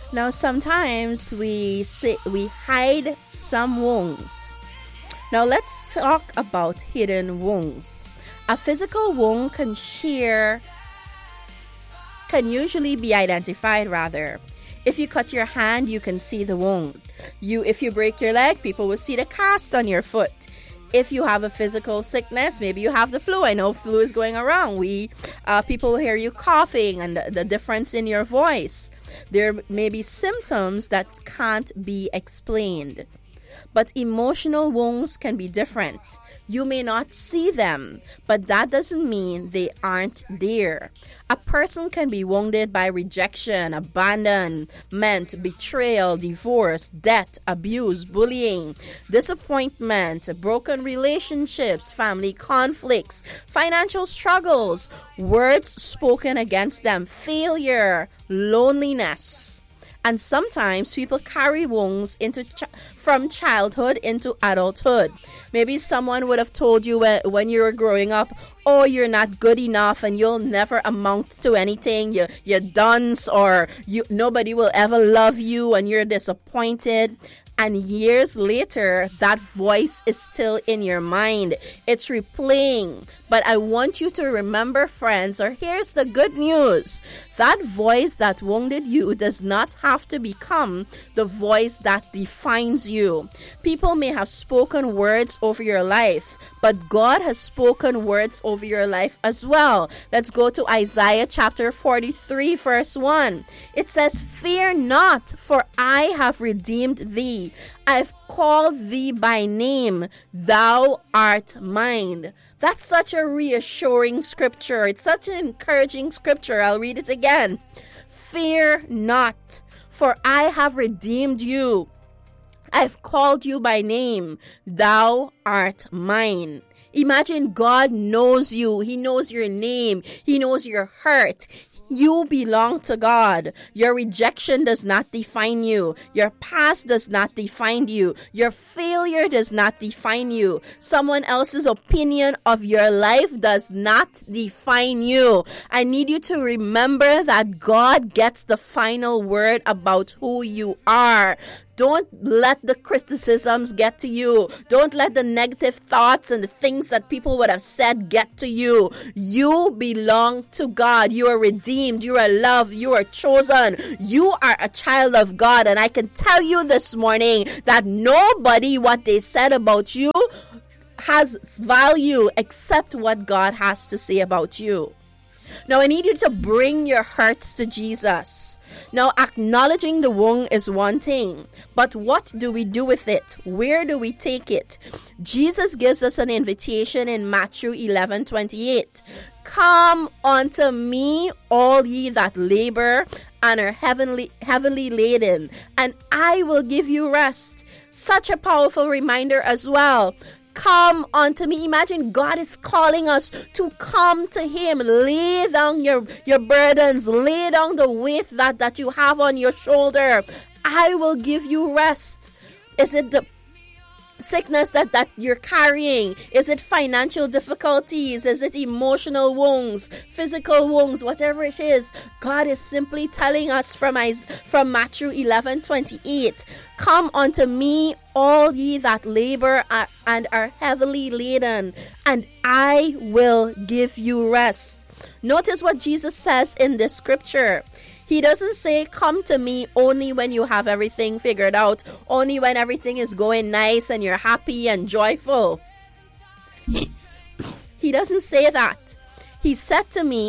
Now, sometimes we hide some wounds. Now, let's talk about hidden wounds. A physical wound can usually be identified rather. If you cut your hand, you can see the wound. If you break your leg, people will see the cast on your foot. If you have a physical sickness, maybe you have the flu. I know flu is going around. People will hear you coughing and the difference in your voice. There may be symptoms that can't be explained. But emotional wounds can be different. You may not see them, but that doesn't mean they aren't there. A person can be wounded by rejection, abandonment, betrayal, divorce, death, abuse, bullying, disappointment, broken relationships, family conflicts, financial struggles, words spoken against them, failure, loneliness. And sometimes people carry wounds from childhood into adulthood. Maybe someone would have told you when you were growing up, oh, you're not good enough and you'll never amount to anything. You're dunce, or nobody will ever love you, and you're disappointed. And years later, that voice is still in your mind. It's replaying. But I want you to remember, friends, or here's the good news. That voice that wounded you does not have to become the voice that defines you. People may have spoken words over your life, but God has spoken words over your life as well. Let's go to Isaiah chapter 43, verse 1. It says, "Fear not, for I have redeemed thee. I've called thee by name. Thou art mine." That's such a reassuring scripture. It's such an encouraging scripture. I'll read it again. "Fear not, for I have redeemed you. I've called you by name. Thou art mine." Imagine God knows you. He knows your name. He knows your hurt. You belong to God. Your rejection does not define you. Your past does not define you. Your failure does not define you. Someone else's opinion of your life does not define you. I need you to remember that God gets the final word about who you are. Don't let the criticisms get to you. Don't let the negative thoughts and the things that people would have said get to you. You belong to God. You are redeemed. You are loved. You are chosen. You are a child of God. And I can tell you this morning that nobody, what they said about you, has value except what God has to say about you. Now, I need you to bring your hurts to Jesus. Now, acknowledging the wound is one thing, but what do we do with it? Where do we take it? Jesus gives us an invitation in Matthew 11:28. "Come unto me, all ye that labor and are heavily laden, and I will give you rest." Such a powerful reminder as well. Come unto me. Imagine God is calling us to come to Him. Lay down your burdens. Lay down the weight that you have on your shoulder. I will give you rest. Is it the sickness that you're carrying? Is it financial difficulties? Is it emotional wounds, physical wounds, whatever it is? God is simply telling us from Matthew 11:28, "Come unto me, all ye that labor and are heavily laden, and I will give you rest." Notice what Jesus says in this scripture. He doesn't say, "Come to me only when you have everything figured out, only when everything is going nice and you're happy and joyful." He doesn't say that. He said,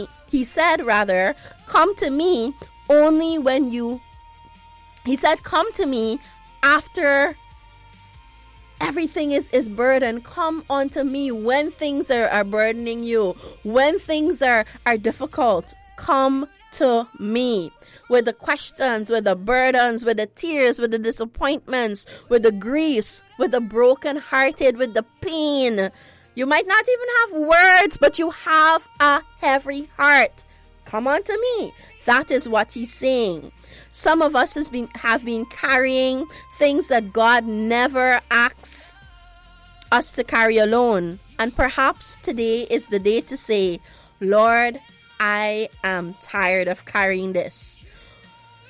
"Come to me only when you," he said, "Come to me after everything is burdened. Come unto me when things are burdening you, when things are difficult. Come to me with the questions, with the burdens, with the tears, with the disappointments, with the griefs, with the brokenhearted, with the pain. You might not even have words, but you have a heavy heart. Come unto me." That is what he's saying. Some of us have been carrying things that God never asks us to carry alone. And perhaps today is the day to say, "Lord, I am tired of carrying this."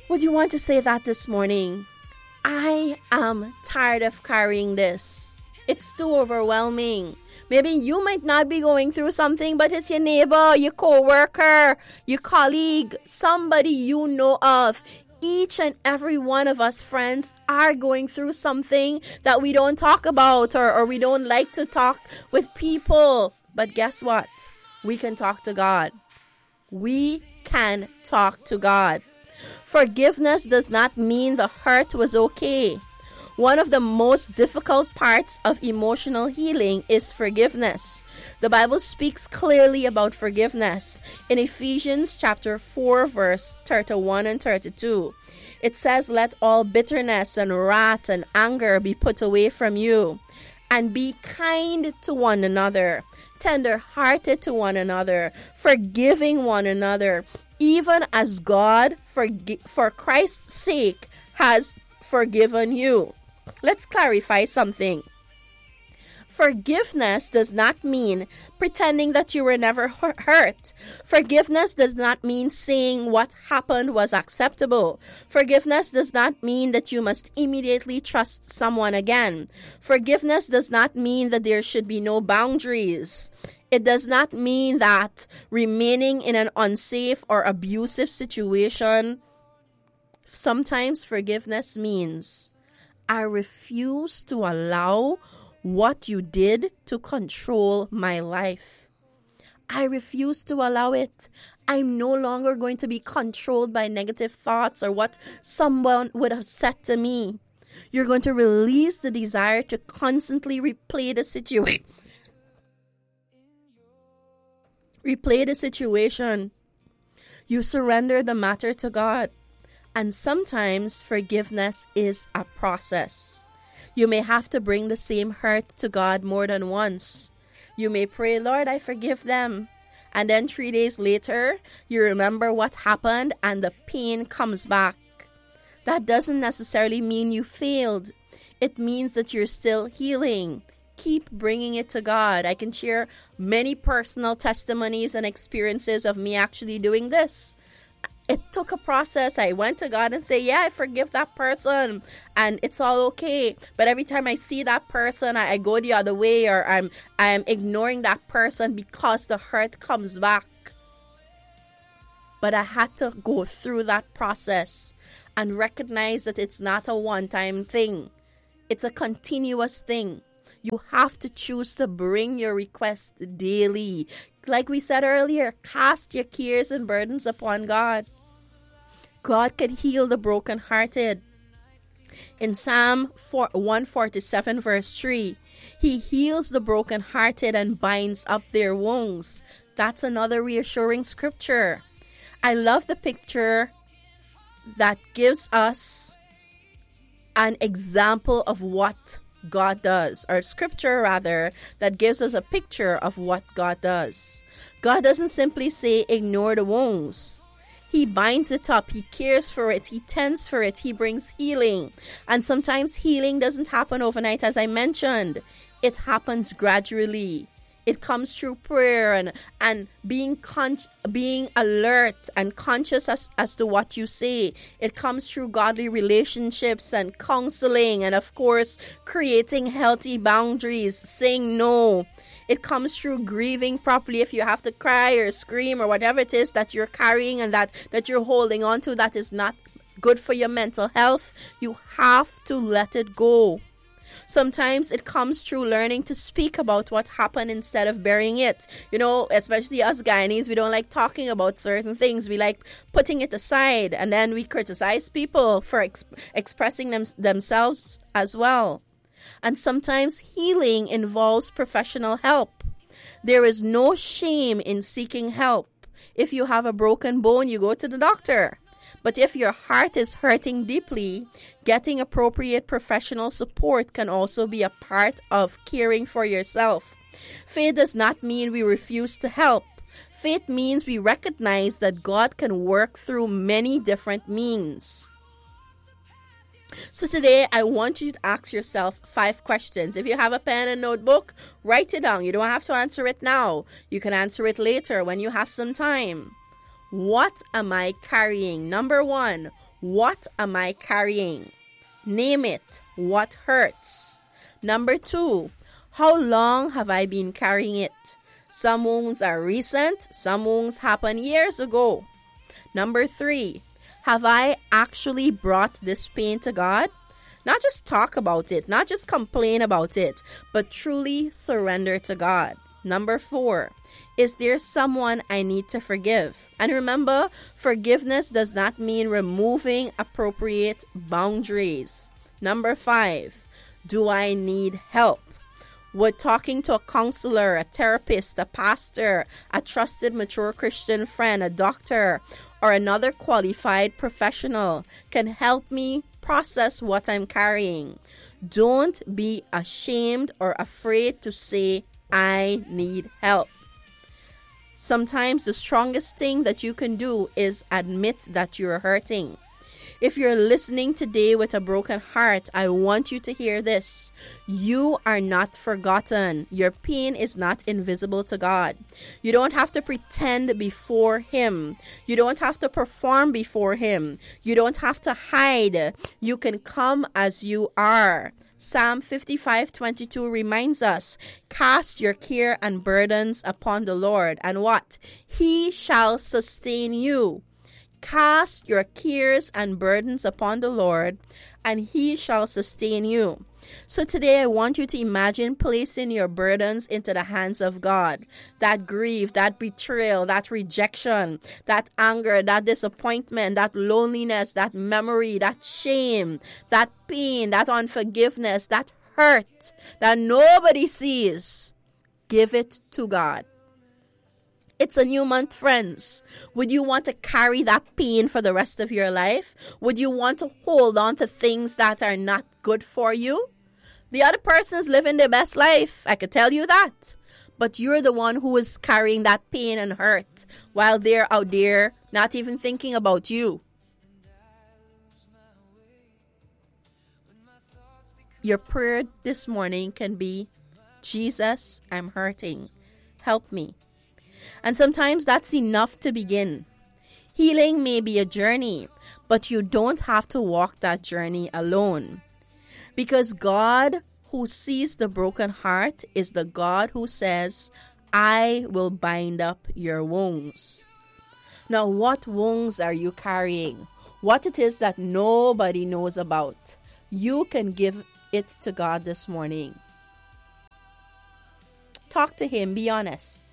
Would you want to say that this morning? I am tired of carrying this. It's too overwhelming. Maybe you might not be going through something, but it's your neighbor, your co-worker, your colleague, somebody you know of. Each and every one of us, friends, are going through something that we don't talk about or we don't like to talk with people. But guess what? We can talk to God. We can talk to God. Forgiveness does not mean the hurt was okay. One of the most difficult parts of emotional healing is forgiveness. The Bible speaks clearly about forgiveness. In Ephesians chapter 4, verse 31 and 32, it says, "Let all bitterness and wrath and anger be put away from you, and be kind to one another, tender-hearted to one another, forgiving one another, even as God, for Christ's sake, has forgiven you." Let's clarify something. Forgiveness does not mean pretending that you were never hurt. Forgiveness does not mean saying what happened was acceptable. Forgiveness does not mean that you must immediately trust someone again. Forgiveness does not mean that there should be no boundaries. It does not mean that remaining in an unsafe or abusive situation. Sometimes forgiveness means I refuse to allow what you did to control my life. I refuse to allow it. I'm no longer going to be controlled by negative thoughts or what someone would have said to me. You're going to release the desire to constantly replay the situation. You surrender the matter to God. And sometimes forgiveness is a process. You may have to bring the same hurt to God more than once. You may pray, "Lord, I forgive them." And then 3 days later, you remember what happened and the pain comes back. That doesn't necessarily mean you failed. It means that you're still healing. Keep bringing it to God. I can share many personal testimonies and experiences of me actually doing this. It took a process. I went to God and say, "Yeah, I forgive that person and it's all okay." But every time I see that person, I go the other way, or I'm ignoring that person because the hurt comes back. But I had to go through that process and recognize that it's not a one-time thing. It's a continuous thing. You have to choose to bring your request daily. Like we said earlier, cast your cares and burdens upon God. God can heal the brokenhearted. In Psalm 147 verse 3, He heals the brokenhearted and binds up their wounds. That's another reassuring scripture. I love the picture that gives us an example of what God does, or scripture rather, that gives us a picture of what God does. God doesn't simply say ignore the wounds. He binds it up, He cares for it, He tends for it, He brings healing. And sometimes healing doesn't happen overnight, as I mentioned. It happens gradually. It comes through prayer and being alert and conscious as to what you say. It comes through godly relationships and counseling, and of course, creating healthy boundaries, saying no. It comes through grieving properly. If you have to cry or scream or whatever it is that you're carrying and that you're holding on to that is not good for your mental health, you have to let it go. Sometimes it comes through learning to speak about what happened instead of burying it. You know, especially us Guyanese, we don't like talking about certain things. We like putting it aside, and then we criticize people for expressing themselves as well. And sometimes healing involves professional help. There is no shame in seeking help. If you have a broken bone, you go to the doctor. But if your heart is hurting deeply, getting appropriate professional support can also be a part of caring for yourself. Faith does not mean we refuse to help. Faith means we recognize that God can work through many different means. So today, I want you to ask yourself 5 questions. If you have a pen and notebook, write it down. You don't have to answer it now. You can answer it later when you have some time. What am I carrying? Number 1, What am I carrying? Name it. What hurts? Number 2, how long have I been carrying it? Some wounds are recent, some wounds happened years ago. Number 3, have I actually brought this pain to God? Not just talk about it, not just complain about it, but truly surrender to God. Number 4, is there someone I need to forgive? And remember, forgiveness does not mean removing appropriate boundaries. Number 5, do I need help? Would talking to a counselor, a therapist, a pastor, a trusted, mature Christian friend, a doctor, or another qualified professional can help me process what I'm carrying? Don't be ashamed or afraid to say, I need help. Sometimes the strongest thing that you can do is admit that you're hurting. If you're listening today with a broken heart, I want you to hear this. You are not forgotten. Your pain is not invisible to God. You don't have to pretend before Him. You don't have to perform before Him. You don't have to hide. You can come as you are. Psalm 55:22 reminds us, cast your care and burdens upon the Lord, and what? He shall sustain you. Cast your cares and burdens upon the Lord, and He shall sustain you. So today I want you to imagine placing your burdens into the hands of God. That grief, that betrayal, that rejection, that anger, that disappointment, that loneliness, that memory, that shame, that pain, that unforgiveness, that hurt that nobody sees. Give it to God. It's a new month, friends. Would you want to carry that pain for the rest of your life? Would you want to hold on to things that are not good for you? The other person's living their best life, I could tell you that. But you're the one who is carrying that pain and hurt while they're out there not even thinking about you. Your prayer this morning can be, Jesus, I'm hurting. Help me. And sometimes that's enough to begin. Healing may be a journey, but you don't have to walk that journey alone. Because God who sees the broken heart is the God who says, I will bind up your wounds. Now, what wounds are you carrying? What it is that nobody knows about? You can give it to God this morning. Talk to Him, be honest.